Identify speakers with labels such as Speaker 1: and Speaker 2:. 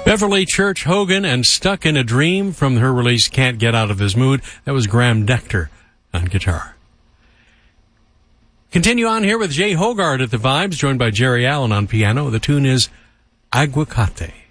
Speaker 1: Beverly Church Hogan and Stuck in a Dream from her release Can't Get Out of This Mood. That was Graham Dector on guitar. Continue on here with Jay Hogarth at the vibes, joined by Jerry Allen on piano. The tune is Aguacate.